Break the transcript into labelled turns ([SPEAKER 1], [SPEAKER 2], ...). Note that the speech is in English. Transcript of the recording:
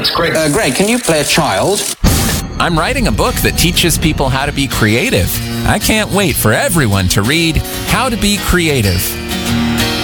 [SPEAKER 1] That's great.
[SPEAKER 2] Greg, can you play a child?
[SPEAKER 3] I'm writing a book that teaches people how to be creative. I can't wait for everyone to read How to Be Creative.